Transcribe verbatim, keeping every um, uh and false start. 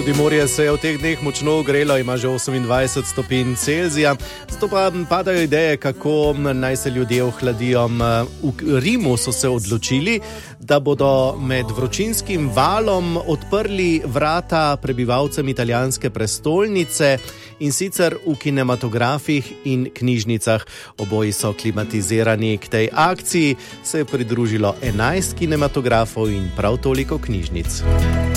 Tudi morje se je v teh dneh močno ogrelo, ima že osemindvajset stopinj Celzija. Zato pa padajo ideje, kako naj se ljudje ohladijo. V Rimu so se odločili, da bodo med vročinskim valom odprli vrata prebivalcem italijanske prestolnice, in sicer v kinematografih in knjižnicah. Oboji so klimatizirani. K tej akciji se je pridružilo enajst kinematografov in prav toliko knjižnic.